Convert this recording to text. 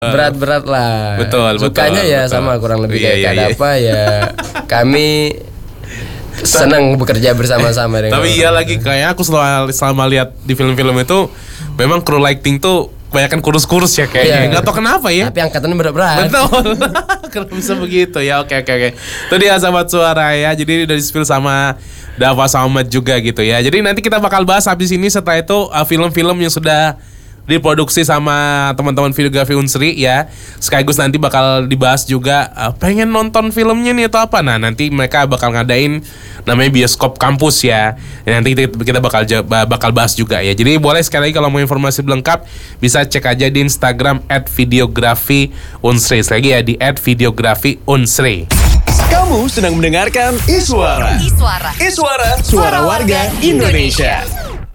berat-berat lah. Betul. Sukanya ya betul. Sama kurang lebih kayak ada apa ya. Kami senang bekerja bersama-sama dengan Tapi iya lagi kayak aku selama lihat di film-film itu memang crew lighting tuh kebanyakan kurus-kurus ya kayaknya. Nggak tahu kenapa ya. Tapi angkatannya berat-berat. Betul. Kenapa bisa begitu ya? Oke. Itu dia sahabat suara ya. Jadi udah di-spill sama Dava sama Matt juga gitu ya. Jadi nanti kita bakal bahas habis ini. Setelah itu film-film yang sudah diproduksi sama teman-teman videografi Unsri ya. Sekaligus nanti bakal dibahas juga pengen nonton filmnya nih atau apa. Nah nanti mereka bakal ngadain namanya bioskop kampus ya. Nanti kita bakal bahas juga ya. Jadi boleh sekali lagi kalau mau informasi lengkap bisa cek aja di Instagram @videografi_unsri. Lagi ya di @videografi_unsri. Kamu sedang mendengarkan Iswara. Suara warga Indonesia.